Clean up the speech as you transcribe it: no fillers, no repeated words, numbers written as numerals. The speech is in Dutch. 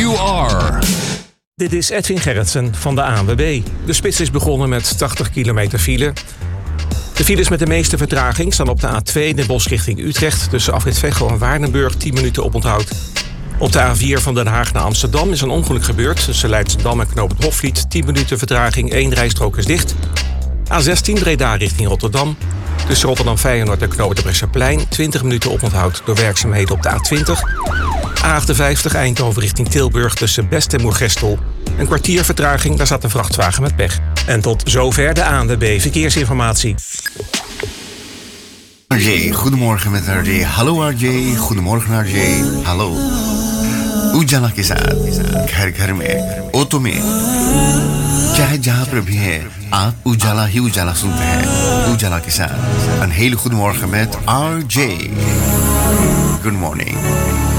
you are. Dit is Edwin Gerritsen van de ANWB. De spits is begonnen met 80 kilometer file. De files met de meeste vertraging staan op de A2 Den Bosch richting Utrecht... tussen afrit Veghel en Waardenburg 10 minuten oponthoud. Op de A4 van Den Haag naar Amsterdam is een ongeluk gebeurd. Tussen Leidschendam en Knoopend Hofvliet 10 minuten vertraging, 1 rijstrook is dicht. A16 Breda richting Rotterdam. Tussen Rotterdam Feyenoord en Knoopend Brechtseplein 20 minuten oponthoud door werkzaamheden op de A20. A58 Eindhoven richting Tilburg tussen Best en Moergestel. Een kwartier vertraging, daar staat een vrachtwagen met pech. En tot zover de ANWB Verkeersinformatie. RJ, goedemorgen met RJ. Hallo RJ, goedemorgen RJ. Hallo. उजाला के साथ घर घर में ऑटो में चाहे जहां पर भी है आप उजाला ही उजाला सुनते हैं उजाला के साथ een hele goede morgen met RJ. Good morning.